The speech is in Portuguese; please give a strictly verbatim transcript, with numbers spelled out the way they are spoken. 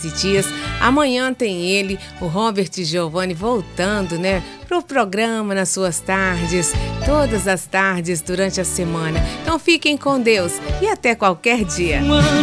sete dias. Amanhã tem ele, o Robert Giovanni, voltando, né, pro programa nas suas tardes, todas as tardes durante a semana. Então fiquem com Deus e até qualquer dia.